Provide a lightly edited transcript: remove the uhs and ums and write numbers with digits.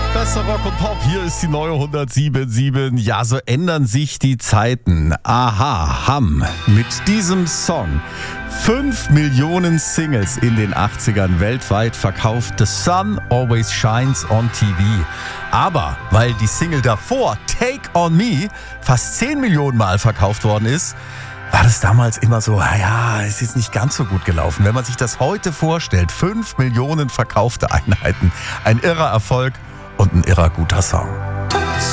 Bester Rock und Pop, hier ist die neue 107.7. Ja, so ändern sich die Zeiten. Aha, haben mit diesem Song 5 Millionen Singles in den 80ern weltweit verkauft. The Sun Always Shines on TV. Aber weil die Single davor, Take On Me, fast 10 Millionen Mal verkauft worden ist, war das damals immer so, ja, es ist nicht ganz so gut gelaufen. Wenn man sich das heute vorstellt, 5 Millionen verkaufte Einheiten, ein irrer Erfolg und ein irrer guter Song.